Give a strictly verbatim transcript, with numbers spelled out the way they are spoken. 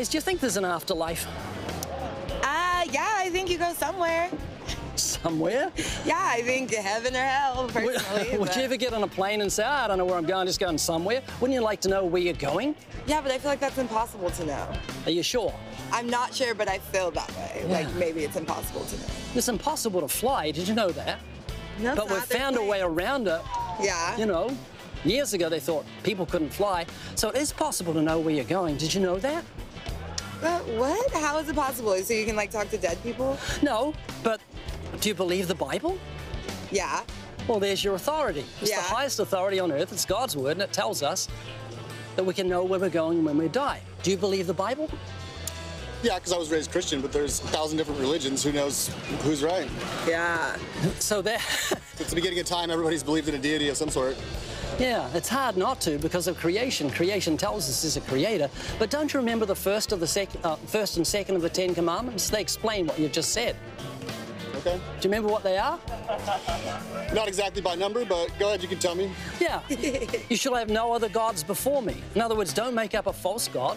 Guys, do you think there's an afterlife? Uh, yeah, I think you go somewhere. Somewhere? Yeah, I think heaven or hell, personally. Would but... you ever get on a plane and say, oh, I don't know where I'm going, just going somewhere? Wouldn't you like to know where you're going? Yeah, but I feel like that's impossible to know. Are you sure? I'm not sure, but I feel that way. Yeah. Like, maybe it's impossible to know. It's impossible to fly, did you know that? No, But we've found a way around it. Yeah. You know, years ago they thought people couldn't fly, so it is possible to know where you're going. Did you know that? Uh, what? How is it possible? So you can, like, talk to dead people? No, but do you believe the Bible? Yeah. Well, there's your authority. It's Yeah. the highest authority on earth. It's God's word, and it tells us that we can know where we're going when we die. Do you believe the Bible? Yeah, because I was raised Christian, but there's a thousand different religions. Who knows who's right? Yeah. So there, Since the beginning of time, everybody's believed in a deity of some sort. yeah, it's hard not to because of creation. Creation tells us there's a creator. But don't you remember the first of the sec uh, first and second of the Ten Commandments? They explain what you've just said. Okay. Do you remember what they are? Not exactly by number, but go ahead, you can tell me. Yeah. You shall have no other gods before me. In other words, don't make up a false god.